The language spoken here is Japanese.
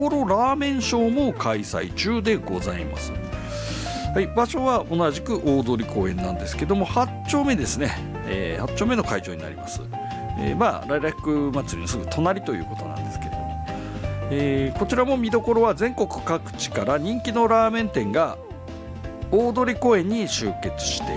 幌ラーメンショーも開催中でございます。はい、場所は同じく大通公園なんですけども、8丁目ですね、8丁目の会場になります。ライラック祭りのすぐ隣ということなんですけれども、こちらも見どころは全国各地から人気のラーメン店が大通公園に集結して